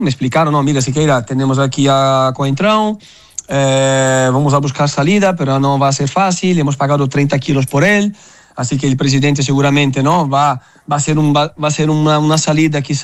me explicaron, no, mira, Siqueira, tenemos aquí a Coentrão, vamos a buscar salida, pero no va a ser fácil, hemos pagado 30 kilos por él, así que el presidente seguramente no va a ser una salida quizá